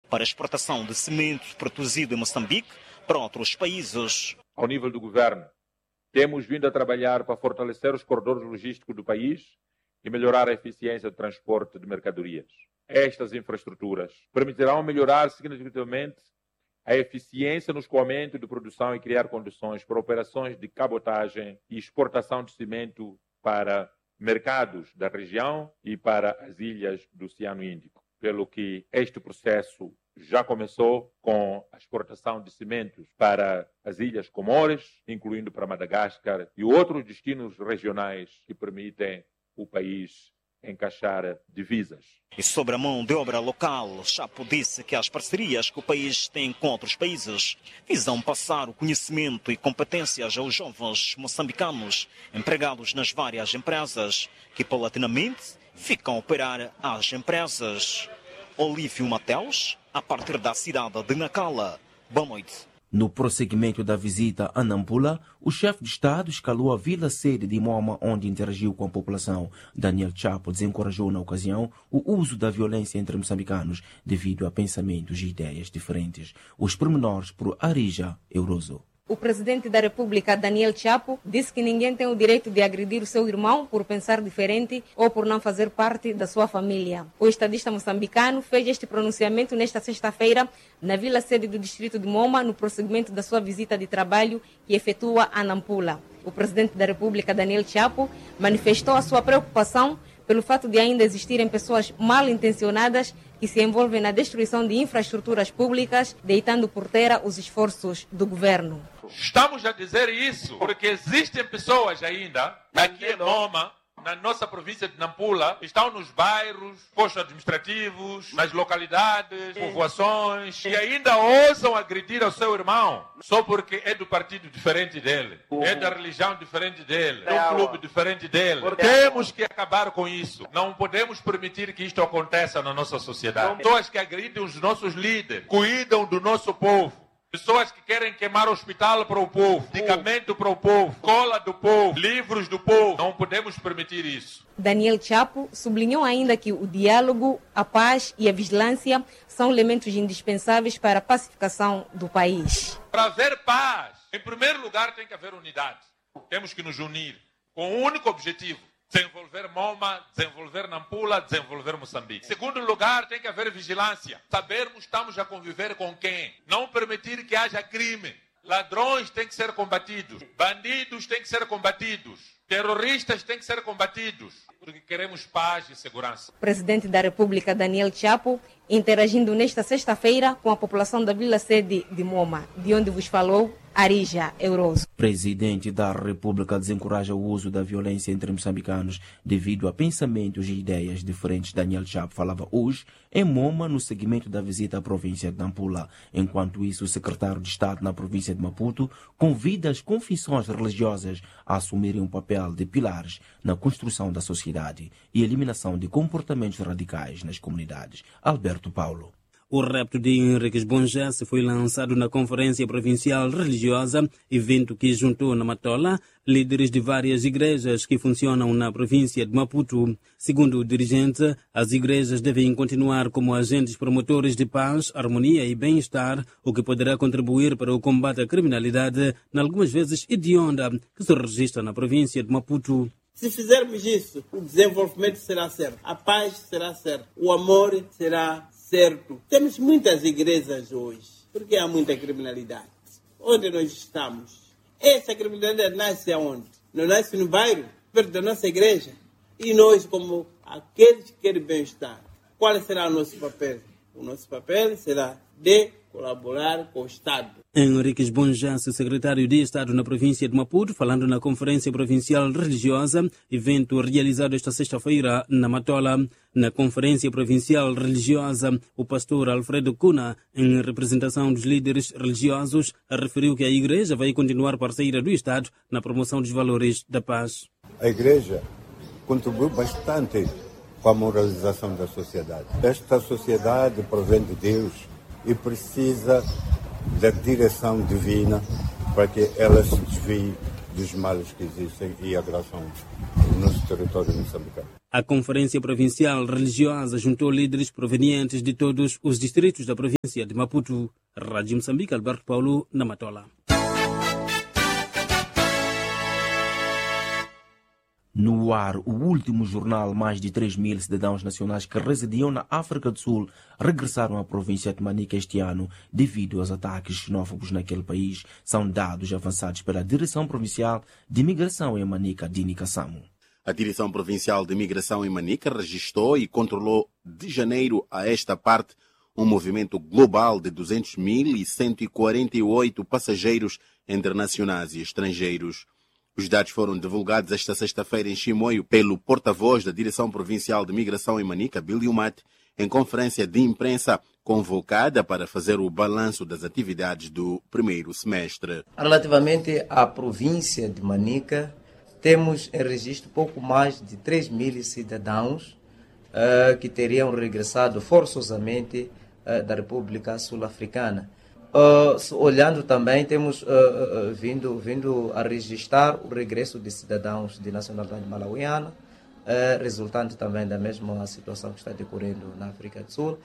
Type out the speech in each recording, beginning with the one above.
para a exportação de cimento produzido em Moçambique para outros países. Ao nível do governo, temos vindo a trabalhar para fortalecer os corredores logísticos do país e melhorar a eficiência do transporte de mercadorias. Estas infraestruturas permitirão melhorar significativamente a eficiência no escoamento de produção e criar condições para operações de cabotagem e exportação de cimento para mercados da região e para as ilhas do Oceano Índico. Pelo que este processo já começou com a exportação de cimentos para as Ilhas Comores, incluindo para Madagascar e outros destinos regionais que permitem o país encaixar divisas. E sobre a mão de obra local, Chapo disse que as parcerias que o país tem com outros países visam passar o conhecimento e competências aos jovens moçambicanos empregados nas várias empresas que paulatinamente ficam a operar as empresas. Olívio Mateus, a partir da cidade de Nacala. Boa noite. No prosseguimento da visita a Nampula, o chefe de Estado escalou a vila-sede de Moma, onde interagiu com a população. Daniel Chapo desencorajou na ocasião o uso da violência entre moçambicanos devido a pensamentos e ideias diferentes. Os pormenores por Arija Euroso. O presidente da República, Daniel Chapo, disse que ninguém tem o direito de agredir o seu irmão por pensar diferente ou por não fazer parte da sua família. O estadista moçambicano fez este pronunciamento nesta sexta-feira na vila-sede do distrito de Moma, no prosseguimento da sua visita de trabalho que efetua a Nampula. O presidente da República, Daniel Chapo, manifestou a sua preocupação pelo fato de ainda existirem pessoas mal intencionadas que se envolvem na destruição de infraestruturas públicas, deitando por terra os esforços do governo. Estamos a dizer isso porque existem pessoas ainda aqui em Moma, na nossa província de Nampula, estão nos bairros, postos administrativos, nas localidades, povoações, e ainda ousam agredir ao seu irmão só porque é do partido diferente dele, é da religião diferente dele, é do clube diferente dele. Temos que acabar com isso. Não podemos permitir que isto aconteça na nossa sociedade. Pessoas que agridem os nossos líderes, cuidam do nosso povo. Pessoas que querem queimar hospital para o povo, medicamento para o povo, escola do povo, livros do povo. Não podemos permitir isso. Daniel Chapo sublinhou ainda que o diálogo, a paz e a vigilância são elementos indispensáveis para a pacificação do país. Para haver paz, em primeiro lugar tem que haver unidade. Temos que nos unir com um único objetivo: desenvolver Moma, desenvolver Nampula, desenvolver Moçambique. Em segundo lugar, tem que haver vigilância. Sabermos que estamos a conviver com quem. Não permitir que haja crime. Ladrões têm que ser combatidos. Bandidos têm que ser combatidos. Terroristas têm que ser combatidos. Porque queremos paz e segurança. O presidente da República, Daniel Chapo, interagindo nesta sexta-feira com a população da vila-sede de Moma, de onde vos falou Arija Euroso. Presidente da República desencoraja o uso da violência entre moçambicanos devido a pensamentos e ideias diferentes. Daniel Chapo falava hoje em Moma no seguimento da visita à província de Nampula. Enquanto isso, o secretário de Estado na província de Maputo convida as confissões religiosas a assumirem um papel de pilares na construção da sociedade e eliminação de comportamentos radicais nas comunidades. Alberto Paulo. O rapto de Henriques Bonjassi foi lançado na Conferência Provincial Religiosa, evento que juntou na Matola líderes de várias igrejas que funcionam na província de Maputo. Segundo o dirigente, as igrejas devem continuar como agentes promotores de paz, harmonia e bem-estar, o que poderá contribuir para o combate à criminalidade, algumas vezes hedionda, que se registra na província de Maputo. Se fizermos isso, o desenvolvimento será certo, a paz será certa, o amor será certo. Temos muitas igrejas hoje, porque há muita criminalidade. Onde nós estamos? Essa criminalidade nasce aonde? Não nasce no bairro, perto da nossa igreja. E nós, como aqueles que querem bem-estar, qual será o nosso papel? O nosso papel será de colaborar com o Estado. Henriques Bonjassi, secretário de Estado na província de Maputo, falando na Conferência Provincial Religiosa, evento realizado esta sexta-feira na Matola. Na Conferência Provincial Religiosa, o pastor Alfredo Cuna, em representação dos líderes religiosos, referiu que a Igreja vai continuar parceira do Estado na promoção dos valores da paz. A Igreja contribuiu bastante com a moralização da sociedade. Esta sociedade provém de Deus e precisa da direção divina para que ela se desvie dos males que existem e agraçam o nosso território moçambicano. A Conferência Provincial Religiosa juntou líderes provenientes de todos os distritos da província de Maputo. Rádio Moçambique, Alberto Paulo, na Matola. No ar, o último jornal, mais de 3.000 cidadãos nacionais que residiam na África do Sul regressaram à província de Manica este ano devido aos ataques xenófobos naquele país. São dados avançados pela Direção Provincial de Imigração em Manica, Dini Kassamo. A Direção Provincial de Imigração em Manica registrou e controlou de janeiro a esta parte um movimento global de 200.148 passageiros internacionais e estrangeiros. Os dados foram divulgados esta sexta-feira em Chimoio pelo porta-voz da Direção Provincial de Migração em Manica, Billy Umat, em conferência de imprensa convocada para fazer o balanço das atividades do primeiro semestre. Relativamente à província de Manica, temos em registro pouco mais de 3.000 cidadãos que teriam regressado forçosamente da República Sul-Africana. Olhando também, temos vindo a registrar o regresso de cidadãos de nacionalidade malauiana, resultante também da mesma situação que está decorrendo na África do Sul,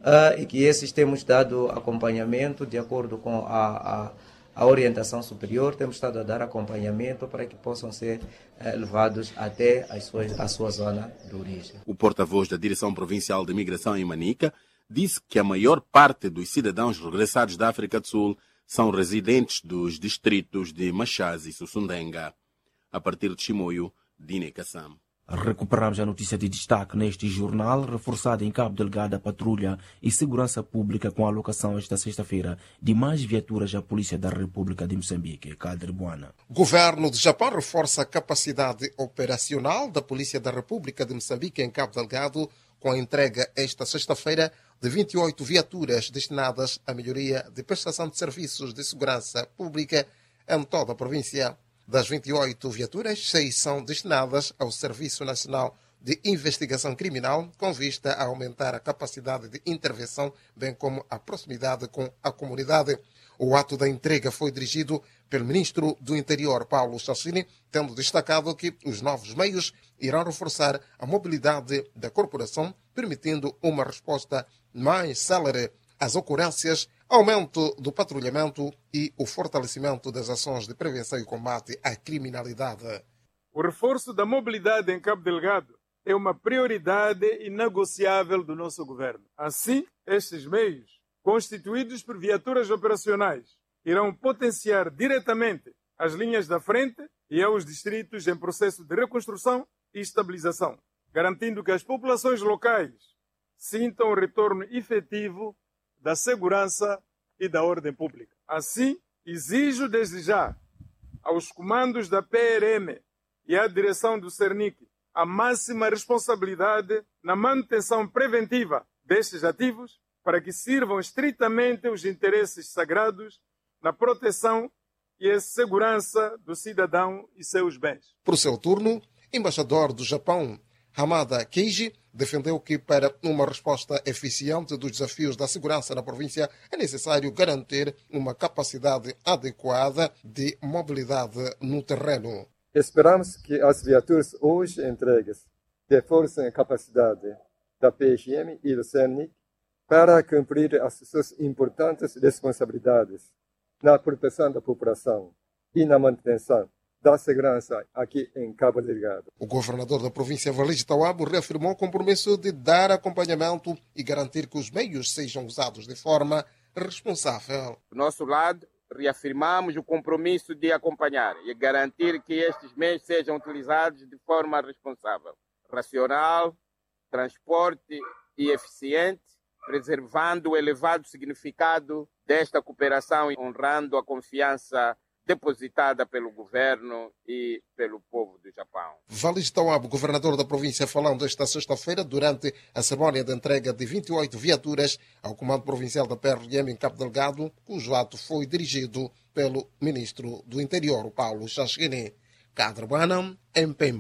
e que esses temos dado acompanhamento de acordo com a orientação superior, temos estado a dar acompanhamento para que possam ser levados até a sua zona de origem. O porta-voz da Direção Provincial de Migração em Manica disse que a maior parte dos cidadãos regressados da África do Sul são residentes dos distritos de Machase e Sussundenga. A partir de Chimoio, Dine Kassam. Recuperamos a notícia de destaque neste jornal, reforçada em Cabo Delgado a patrulha e segurança pública com a alocação esta sexta-feira de mais viaturas à Polícia da República de Moçambique, Cadre Buana. O governo do Japão reforça a capacidade operacional da Polícia da República de Moçambique em Cabo Delgado com a entrega esta sexta-feira de 28 viaturas destinadas à melhoria de prestação de serviços de segurança pública em toda a província. Das 28 viaturas, 6 são destinadas ao Serviço Nacional de Investigação Criminal, com vista a aumentar a capacidade de intervenção, bem como a proximidade com a comunidade. O ato da entrega foi dirigido pelo ministro do Interior, Paulo Chassini, tendo destacado que os novos meios irão reforçar a mobilidade da corporação, permitindo uma resposta mais célere às ocorrências, aumento do patrulhamento e o fortalecimento das ações de prevenção e combate à criminalidade. O reforço da mobilidade em Cabo Delgado é uma prioridade inegociável do nosso governo. Assim, estes meios, constituídos por viaturas operacionais, irão potenciar diretamente as linhas da frente e aos distritos em processo de reconstrução e estabilização, garantindo que as populações locais sintam o retorno efetivo da segurança e da ordem pública. Assim, exijo desde já aos comandos da PRM e à direção do CERNIC a máxima responsabilidade na manutenção preventiva destes ativos para que sirvam estritamente os interesses sagrados na proteção e a segurança do cidadão e seus bens. Por seu turno, embaixador do Japão, Hamada Keiji, defendeu que para uma resposta eficiente dos desafios da segurança na província é necessário garantir uma capacidade adequada de mobilidade no terreno. Esperamos que as viaturas hoje entregues reforcem a capacidade da PRM e do CERNIC para cumprir as suas importantes responsabilidades na proteção da população e na manutenção da segurança aqui em Cabo Delgado. O governador da província Valige Tauabo reafirmou o compromisso de dar acompanhamento e garantir que os meios sejam usados de forma responsável. Do nosso lado, reafirmamos o compromisso de acompanhar e garantir que estes meios sejam utilizados de forma responsável, racional, transporte e eficiente, preservando o elevado significado desta cooperação e honrando a confiança depositada pelo governo e pelo povo do Japão. Valige Tauabo, governador da província, falando esta sexta-feira durante a cerimónia de entrega de 28 viaturas ao Comando Provincial da PRM em Cabo Delgado, cujo ato foi dirigido pelo ministro do Interior, Paulo Chassini. Cadre Buana, em Pemba.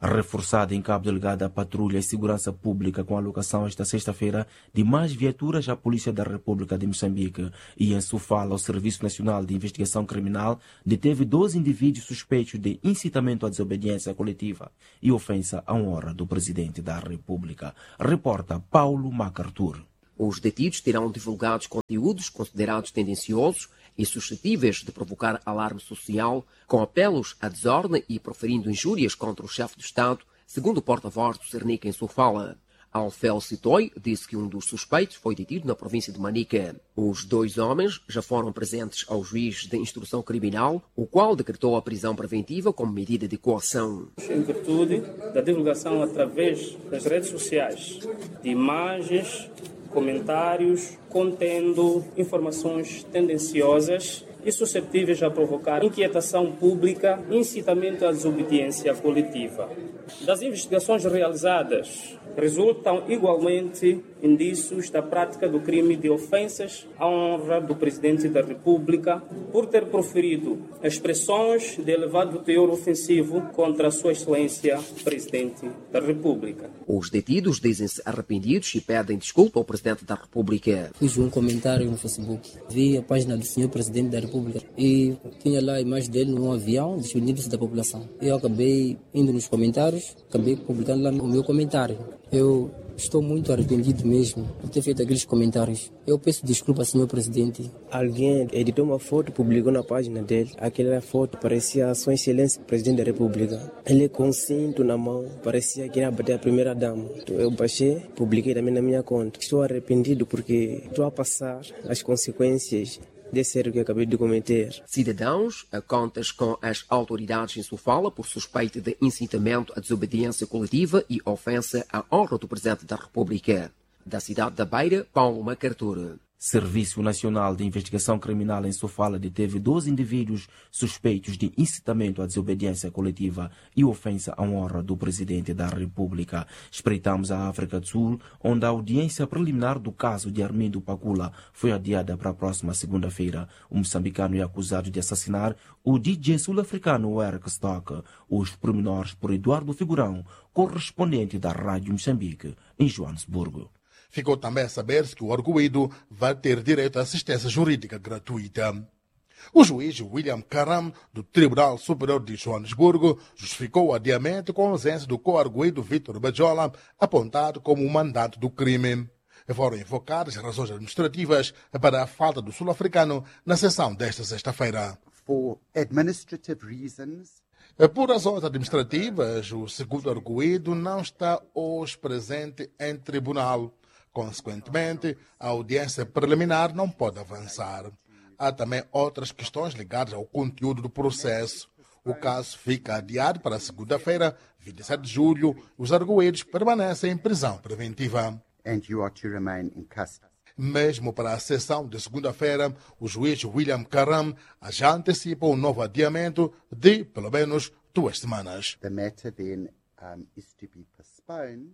Reforçada em Cabo Delgado a patrulha e segurança pública com a alocação esta sexta-feira de mais viaturas à Polícia da República de Moçambique e em Sofala o Serviço Nacional de Investigação Criminal deteve 12 indivíduos suspeitos de incitamento à desobediência coletiva e ofensa à honra do Presidente da República. Reporta Paulo MacArthur. Os detidos terão divulgado conteúdos considerados tendenciosos e suscetíveis de provocar alarme social, com apelos à desordem e proferindo injúrias contra o chefe do Estado, segundo o porta-voz do Cernica em Sofala. Alfel Citoi disse que um dos suspeitos foi detido na província de Manica. Os 2 homens já foram presentes ao juiz de instrução criminal, o qual decretou a prisão preventiva como medida de coação. Em virtude da divulgação através das redes sociais de imagens, comentários contendo informações tendenciosas e suscetíveis a provocar inquietação pública e incitamento à desobediência coletiva. Das investigações realizadas, resultam igualmente indícios da prática do crime de ofensas à honra do Presidente da República por ter proferido expressões de elevado teor ofensivo contra a Sua Excelência Presidente da República. Os detidos dizem-se arrependidos e pedem desculpa ao Presidente da República. Fiz um comentário no Facebook, vi a página do Senhor Presidente da República e tinha lá a imagem dele num avião despedindo-se da população. Eu acabei indo nos comentários, acabei publicando lá o meu comentário. Eu estou muito arrependido mesmo por ter feito aqueles comentários. Eu peço desculpa, Senhor Presidente. Alguém editou uma foto e publicou na página dele. Aquela foto parecia a Sua Excelência Presidente da República. Ele com um cinto na mão, parecia que ia bater a primeira dama. Então eu baixei, publiquei também na minha conta. Estou arrependido porque estou a passar as consequências desse erro que acabei de cometer. Cidadãos a contas com as autoridades em Sofala por suspeita de incitamento à desobediência coletiva e ofensa à honra do Presidente da República. Da cidade da Beira, Paulo MacArthur. Serviço Nacional de Investigação Criminal em Sofala deteve 12 indivíduos suspeitos de incitamento à desobediência coletiva e ofensa à honra do Presidente da República. Espreitamos a África do Sul, onde a audiência preliminar do caso de Armindo Pacula foi adiada para a próxima segunda-feira. O moçambicano é acusado de assassinar o DJ sul-africano Eric Stock. Os pormenores por Eduardo Figurão, correspondente da Rádio Moçambique, em Joanesburgo. Ficou também a saber-se que o arguido vai ter direito à assistência jurídica gratuita. O juiz William Karam, do Tribunal Superior de Joanesburgo, justificou o adiamento com a ausência do co-arguido Vítor Bajola, apontado como o mandante do crime. Foram invocadas razões administrativas para a falta do sul-africano na sessão desta sexta-feira. For administrative reasons, por razões administrativas, o segundo arguido não está hoje presente em tribunal. Consequentemente, a audiência preliminar não pode avançar. Há também outras questões ligadas ao conteúdo do processo. O caso fica adiado para segunda-feira, 27 de julho. Os arguidos permanecem em prisão preventiva. And you are to remain in custody. Mesmo para a sessão de segunda-feira, o juiz William Karam já antecipa um novo adiamento de, pelo menos, 2 semanas. The matter then is to be postponed.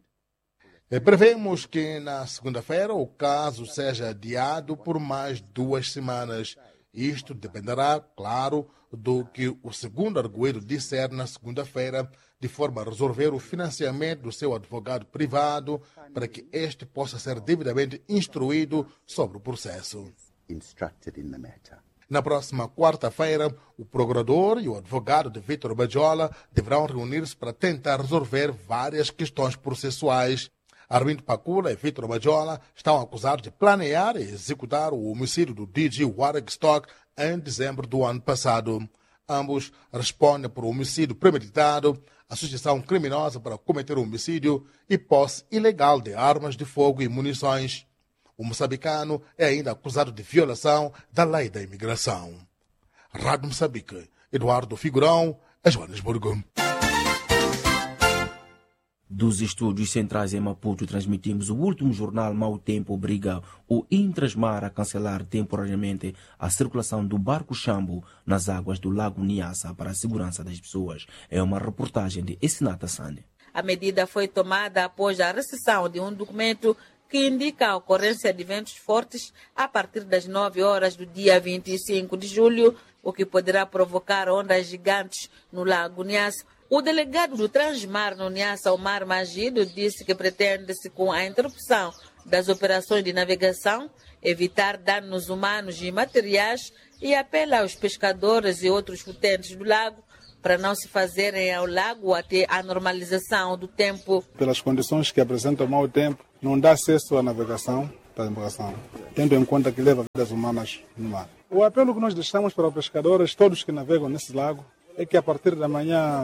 Prevemos que na segunda-feira o caso seja adiado por mais 2 semanas. Isto dependerá, claro, do que o segundo arguido disser na segunda-feira, de forma a resolver o financiamento do seu advogado privado para que este possa ser devidamente instruído sobre o processo. Instructed in the matter. Na próxima quarta-feira, o procurador e o advogado de Vítor Bajola deverão reunir-se para tentar resolver várias questões processuais. Armindo Pacula e Vítor Bajola estão acusados de planear e executar o homicídio do DJ Warwick Stock em dezembro do ano passado. Ambos respondem por homicídio premeditado, associação criminosa para cometer homicídio e posse ilegal de armas de fogo e munições. O moçambicano é ainda acusado de violação da lei da imigração. Rádio Moçambique, Eduardo Figurão, a Joanesburgo. Dos estúdios centrais em Maputo, transmitimos o último jornal. Mau Tempo obriga o Intrasmar a cancelar temporariamente a circulação do barco Chambo nas águas do Lago Niassa para a segurança das pessoas. É uma reportagem de Essinata Sane. A medida foi tomada após a recepção de um documento que indica a ocorrência de ventos fortes a partir das 9 horas do dia 25 de julho, o que poderá provocar ondas gigantes no Lago Niassa, O delegado do Transmar no Niassa, Omar Magido, disse que pretende-se, com a interrupção das operações de navegação, evitar danos humanos e materiais e apela aos pescadores e outros utentes do lago para não se fazerem ao lago até a normalização do tempo. Pelas condições que apresentam o mau tempo, não dá acesso à navegação da embarcação, tendo em conta que leva vidas humanas no mar. O apelo que nós deixamos para os pescadores, todos que navegam nesse lago, é que a partir de manhã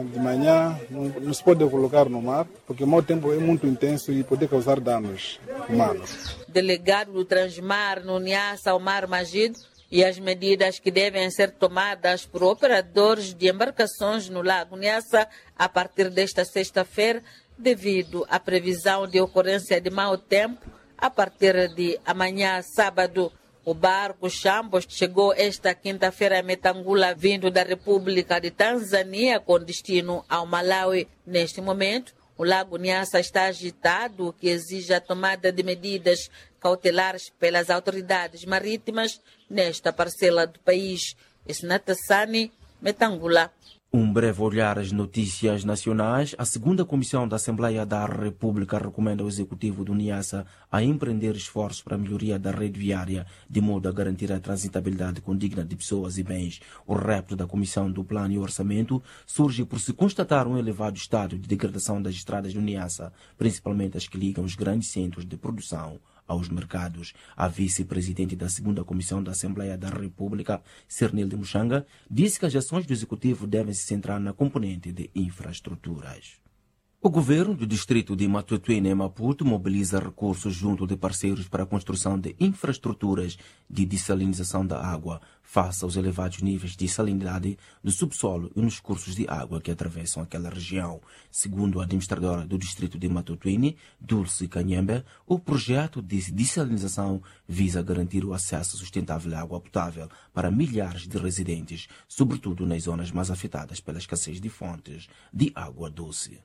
não se pode colocar no mar, porque o mau tempo é muito intenso e pode causar danos humanos. Delegado do Transmar no Niassa, Omar Magido, e as medidas que devem ser tomadas por operadores de embarcações no Lago Niassa a partir desta sexta-feira, devido à previsão de ocorrência de mau tempo a partir de amanhã, sábado. O barco Chambos chegou esta quinta-feira a Metangula, vindo da República de Tanzânia, com destino ao Malawi. Neste momento, o Lago Niassa está agitado, o que exige a tomada de medidas cautelares pelas autoridades marítimas nesta parcela do país. Esnata Sani, Metangula. Um breve olhar às notícias nacionais. A segunda Comissão da Assembleia da República recomenda ao Executivo do Niassa a empreender esforços para a melhoria da rede viária, de modo a garantir a transitabilidade condigna de pessoas e bens. O repto da Comissão do Plano e Orçamento surge por se constatar um elevado estado de degradação das estradas do Niassa, principalmente as que ligam os grandes centros de produção aos mercados. A vice-presidente da segunda Comissão da Assembleia da República, Cernilde Muxanga, disse que as ações do Executivo devem se centrar na componente de infraestruturas. O governo do distrito de Matutuíne, em Maputo, mobiliza recursos junto de parceiros para a construção de infraestruturas de dessalinização da água, face aos elevados níveis de salinidade do subsolo e nos cursos de água que atravessam aquela região. Segundo a administradora do distrito de Matutuíne, Dulce Canhembe, o projeto de dessalinização visa garantir o acesso sustentável à água potável para milhares de residentes, sobretudo nas zonas mais afetadas pela escassez de fontes de água doce.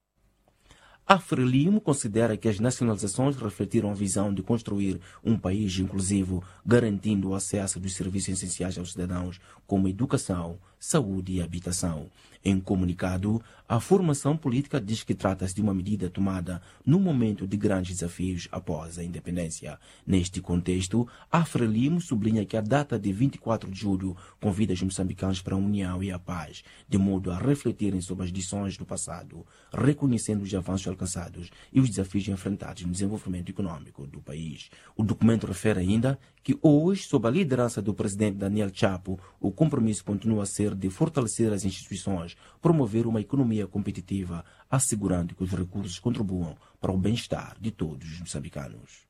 A Frelimo considera que as nacionalizações refletiram a visão de construir um país inclusivo, garantindo o acesso dos serviços essenciais aos cidadãos, como educação, saúde e habitação. Em comunicado, a formação política diz que trata-se de uma medida tomada num momento de grandes desafios após a independência. Neste contexto, a Frelimo sublinha que a data de 24 de julho convida os moçambicanos para a união e a paz, de modo a refletirem sobre as lições do passado, reconhecendo os avanços alcançados e os desafios enfrentados no desenvolvimento econômico do país. O documento refere ainda que hoje, sob a liderança do presidente Daniel Chapo, o compromisso continua a ser de fortalecer as instituições, promover uma economia competitiva, assegurando que os recursos contribuam para o bem-estar de todos os moçambicanos.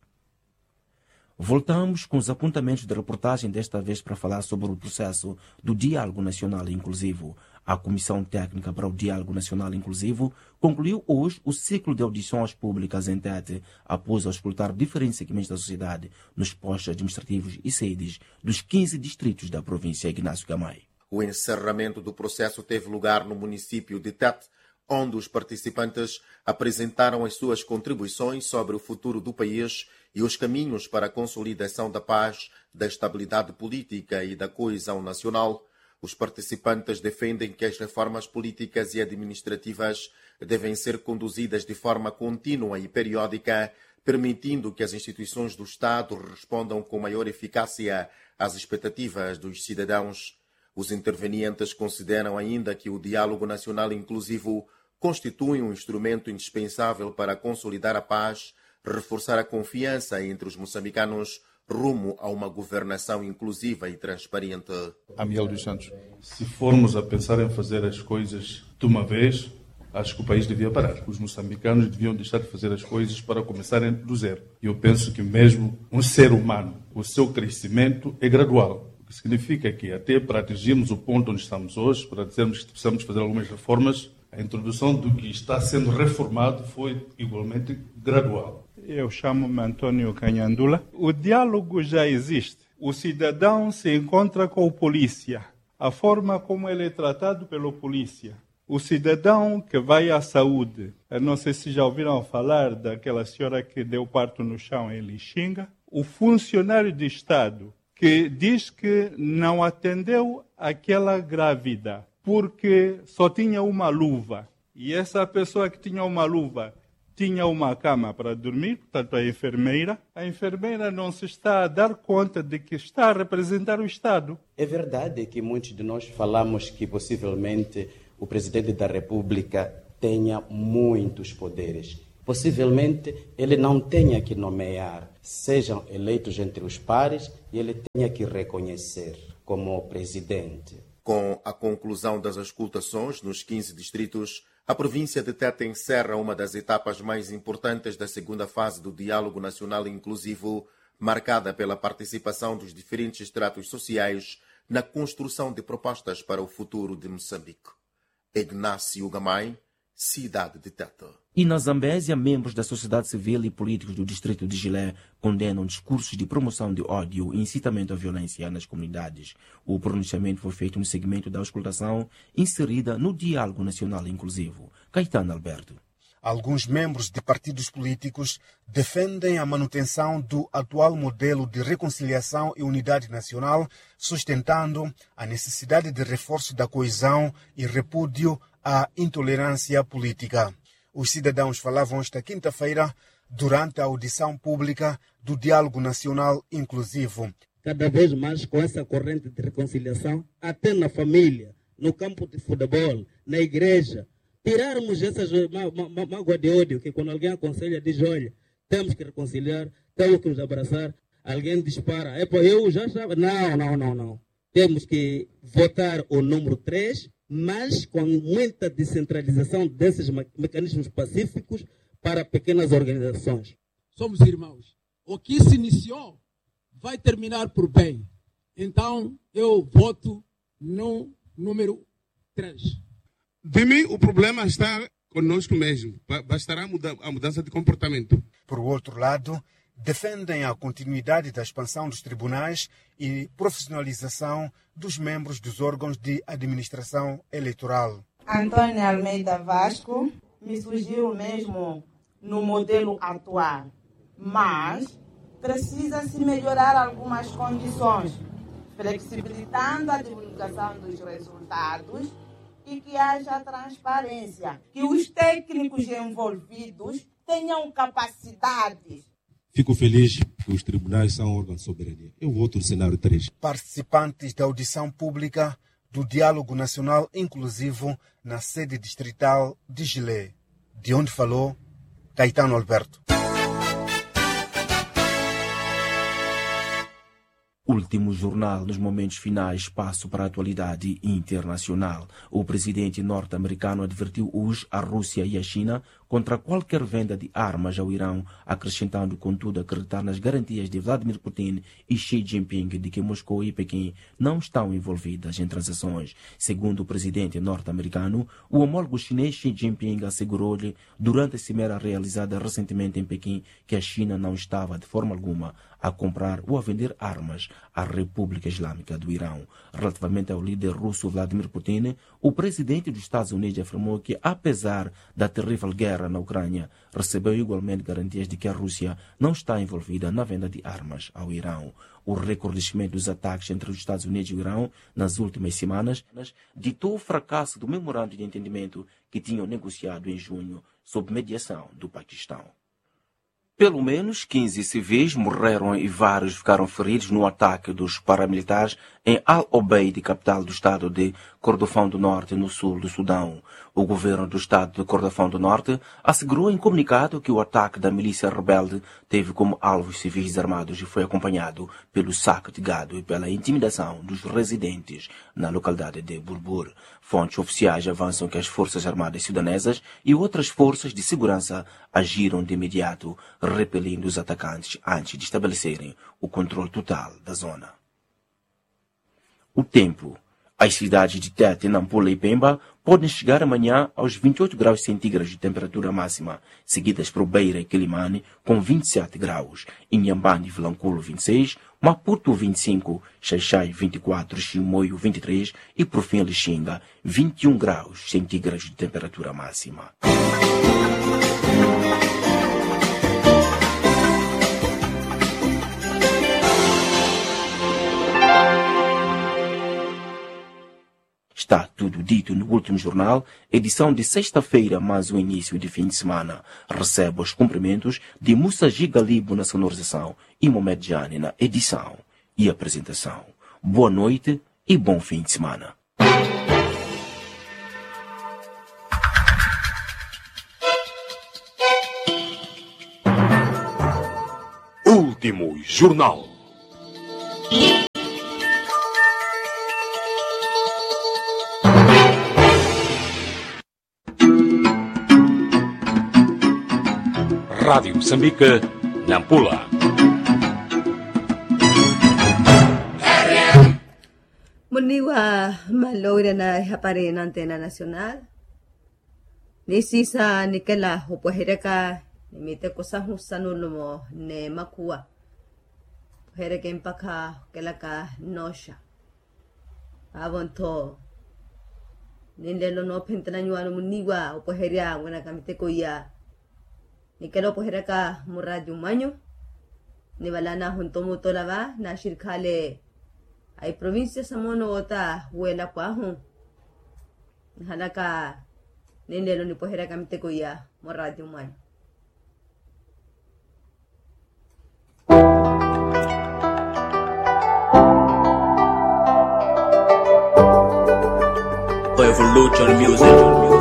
Voltamos com os apontamentos da reportagem, desta vez para falar sobre o processo do Diálogo Nacional Inclusivo. A Comissão Técnica para o Diálogo Nacional Inclusivo concluiu hoje o ciclo de audições públicas em Tete, após auscultar diferentes segmentos da sociedade nos postos administrativos e sedes dos 15 distritos da província Ignácio Gamay. O encerramento do processo teve lugar no município de Tete, onde os participantes apresentaram as suas contribuições sobre o futuro do país e os caminhos para a consolidação da paz, da estabilidade política e da coesão nacional. Os participantes defendem que as reformas políticas e administrativas devem ser conduzidas de forma contínua e periódica, permitindo que as instituições do Estado respondam com maior eficácia às expectativas dos cidadãos. Os intervenientes consideram ainda que o diálogo nacional inclusivo constitui um instrumento indispensável para consolidar a paz, reforçar a confiança entre os moçambicanos rumo a uma governação inclusiva e transparente. Amiel dos Santos, se formos a pensar em fazer as coisas de uma vez, acho que o país devia parar. Os moçambicanos deviam deixar de fazer as coisas para começarem do zero. Eu penso que mesmo um ser humano, o seu crescimento é gradual. O que significa que até para atingirmos o ponto onde estamos hoje, para dizermos que precisamos fazer algumas reformas, a introdução do que está sendo reformado foi igualmente gradual. Eu chamo-me Antônio Canhandula. O diálogo já existe. O cidadão se encontra com o polícia. A forma como ele é tratado pelo polícia. O cidadão que vai à saúde. Eu não sei se já ouviram falar daquela senhora que deu parto no chão em Lixinga. O funcionário de Estado que diz que não atendeu aquela grávida porque só tinha uma luva. E essa pessoa que tinha uma luva tinha uma cama para dormir, portanto a enfermeira não se está a dar conta de que está a representar o Estado. É verdade que muitos de nós falamos que possivelmente o presidente da República tenha muitos poderes. Possivelmente ele não tenha que nomear, sejam eleitos entre os pares, e ele tenha que reconhecer como presidente. Com a conclusão das auscultações nos 15 distritos, a província de Tete encerra uma das etapas mais importantes da segunda fase do Diálogo Nacional Inclusivo, marcada pela participação dos diferentes estratos sociais na construção de propostas para o futuro de Moçambique. Ignácio Gamay, cidade de Tete. E na Zambésia, membros da sociedade civil e políticos do distrito de Gilé condenam discursos de promoção de ódio e incitamento à violência nas comunidades. O pronunciamento foi feito no segmento da auscultação inserida no Diálogo Nacional Inclusivo. Caetano Alberto. Alguns membros de partidos políticos defendem a manutenção do atual modelo de reconciliação e unidade nacional, sustentando a necessidade de reforço da coesão e repúdio à intolerância política. Os cidadãos falavam esta quinta-feira durante a audição pública do Diálogo Nacional Inclusivo. Cada vez mais com essa corrente de reconciliação, até na família, no campo de futebol, na igreja, tirarmos essas mágoas de ódio, que quando alguém aconselha, diz, olha, temos que reconciliar, temos que nos abraçar, alguém dispara, eu já estava, não. Temos que votar o número 3, mas com muita descentralização desses mecanismos pacíficos para pequenas organizações. Somos irmãos. O que se iniciou vai terminar por bem. Então, eu voto no número 3. De mim, o problema está conosco mesmo. Bastará a mudança de comportamento. Por outro lado, defendem a continuidade da expansão dos tribunais e profissionalização dos membros dos órgãos de administração eleitoral. Antônio Almeida Vasco me surgiu mesmo no modelo atual, mas precisa-se melhorar algumas condições, flexibilizando a divulgação dos resultados e que haja transparência, que os técnicos envolvidos tenham capacidades. Fico feliz que os tribunais são órgãos de soberania. Eu voto no cenário 3. Participantes da audição pública do Diálogo Nacional Inclusivo na sede distrital de Gilé, de onde falou Caetano Alberto. Último jornal nos momentos finais, passo para a atualidade internacional. O presidente norte-americano advertiu hoje a Rússia e a China contra qualquer venda de armas ao Irão, acrescentando, contudo, acreditar nas garantias de Vladimir Putin e Xi Jinping de que Moscou e Pequim não estão envolvidas em transações. Segundo o presidente norte-americano, o homólogo chinês Xi Jinping assegurou-lhe, durante a cimeira realizada recentemente em Pequim, que a China não estava de forma alguma a comprar ou a vender armas à República Islâmica do Irão. Relativamente ao líder russo Vladimir Putin, o presidente dos Estados Unidos afirmou que, apesar da terrível guerra na Ucrânia, recebeu igualmente garantias de que a Rússia não está envolvida na venda de armas ao Irão. O recrudescimento dos ataques entre os Estados Unidos e o Irão nas últimas semanas ditou o fracasso do memorando de entendimento que tinham negociado em junho sob mediação do Paquistão. Pelo menos 15 civis morreram e vários ficaram feridos no ataque dos paramilitares em Al-Obeid, capital do estado de Kordofão do Norte, no sul do Sudão. O governo do estado de Kordofão do Norte assegurou em comunicado que o ataque da milícia rebelde teve como alvos civis armados e foi acompanhado pelo saque de gado e pela intimidação dos residentes na localidade de Burbur. Fontes oficiais avançam que as forças armadas sudanesas e outras forças de segurança agiram de imediato, repelindo os atacantes antes de estabelecerem o controle total da zona. O tempo. As cidades de Tete, Nampula e Pemba podem chegar amanhã aos 28 graus centígrados de temperatura máxima, seguidas por Beira e Quilimane com 27 graus, Inhambane e Vilanculo 26, Maputo 25, Xaixai 24, Chimoio 23 e por fim Lixinga 21 graus centígrados de temperatura máxima. Está tudo dito no último jornal, edição de sexta-feira, mas o início de fim de semana. Recebe os cumprimentos de Musa Gigalibo na sonorização e Mohamed Jani na edição e apresentação. Boa noite e bom fim de semana. Último jornal. Rádio Moçambique, Nampula. Muniwa maloira na hapare na Antena Nacional. Nisi sa nikela hupohereka nimite ko sa husanulo mo ne makua. Hereka impaka kelaka nosha. Avonto nindelo no pentana nyuano muniwa upoheria wana kamite ko ya. Nikelo pohereka muradi umanyo. Niwalana junto muto lava na shirkale ay provincia sa mono ota huela kwa hu. Halaka nindelo ni pohereka kamite ko ya muradi umanyo. Evolution Music.